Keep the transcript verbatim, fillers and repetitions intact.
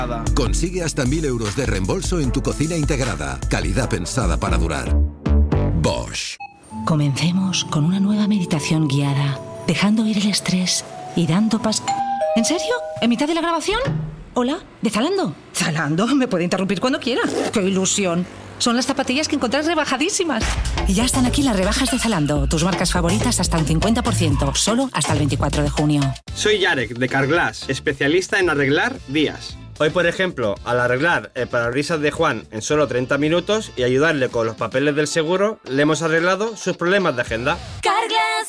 Consigue hasta mil euros de reembolso en tu cocina integrada. Calidad pensada para durar. Bosch. Comencemos con una nueva meditación guiada, dejando ir el estrés y dando pas... ¿En serio? ¿En mitad de la grabación? Hola, ¿de Zalando? Zalando, me puede interrumpir cuando quiera. ¡Qué ilusión! Son las zapatillas que encontrás rebajadísimas. Y ya están aquí las rebajas de Zalando. Tus marcas favoritas hasta un cincuenta por ciento, solo hasta el veinticuatro de junio. Soy Yarek, de Carglass, especialista en arreglar vías. Hoy, por ejemplo, al arreglar el parabrisas de Juan en solo treinta minutos y ayudarle con los papeles del seguro, le hemos arreglado sus problemas de agenda. Carglass